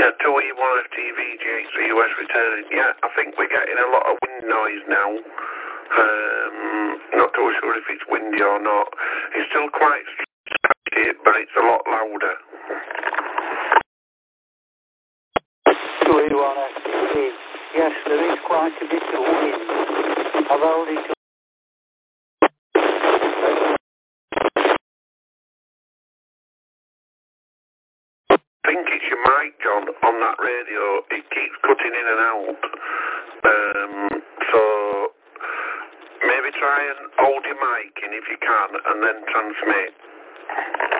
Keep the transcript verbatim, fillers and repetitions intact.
Yeah, two E one F T V G H three U S returning. Yeah, I think we're getting a lot of wind noise now. Um, not too sure if it's windy or not. It's still quite scratchy, but it's a lot louder. two E one F T V. Yes, there is quite a bit of wind. I've only to I think it's your mic, John, on that radio. It keeps cutting in and out. Um, so maybe try and hold your mic in if you can, and then transmit.